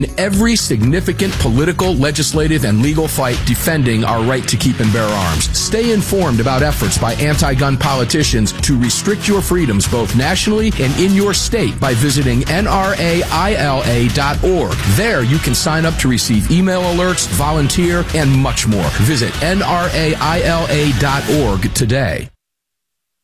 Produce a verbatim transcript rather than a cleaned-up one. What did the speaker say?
In every significant political, legislative, and legal fight defending our right to keep and bear arms. Stay informed about efforts by anti-gun politicians to restrict your freedoms both nationally and in your state by visiting N R A I L A dot org. There you can sign up to receive email alerts, volunteer, and much more. Visit N R A I L A dot org today.